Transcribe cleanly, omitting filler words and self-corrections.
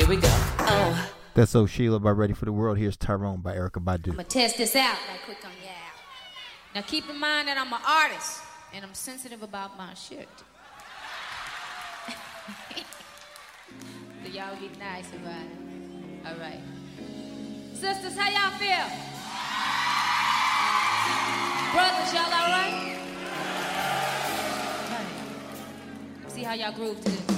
Here we go. Oh. That's So Sheila by Ready for the World. Here's Tyrone by Erykah Badu. I'm going to test this out right quick on yeah. Now keep in mind that I'm an artist and I'm sensitive about my shirt. So y'all get nice about it. All right. Sisters, how y'all feel? Brothers, y'all all right? See how y'all groove to this.